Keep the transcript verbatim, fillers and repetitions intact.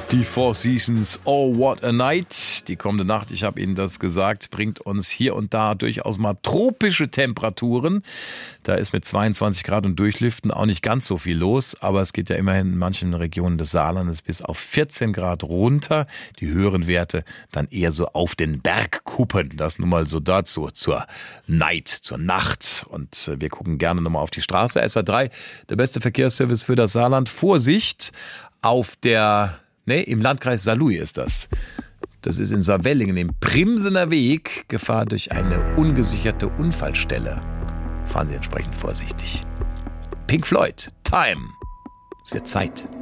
Die Four Seasons, oh what a night. Die kommende Nacht, ich habe Ihnen das gesagt, bringt uns hier und da durchaus mal tropische Temperaturen. Da ist mit zweiundzwanzig Grad und Durchlüften auch nicht ganz so viel los, aber es geht ja immerhin in manchen Regionen des Saarlandes bis auf vierzehn Grad runter. Die höheren Werte dann eher so auf den Bergkuppen. Das nun mal so dazu, zur Night, zur Nacht. Und wir gucken gerne nochmal auf die Straße. S A drei, der beste Verkehrsservice für das Saarland. Vorsicht auf der... Nee, im Landkreis Saarlouis ist das. Das ist in Saarwellingen im Primsener Weg. Gefahr durch eine ungesicherte Unfallstelle. Fahren Sie entsprechend vorsichtig. Pink Floyd, Time. Es wird Zeit.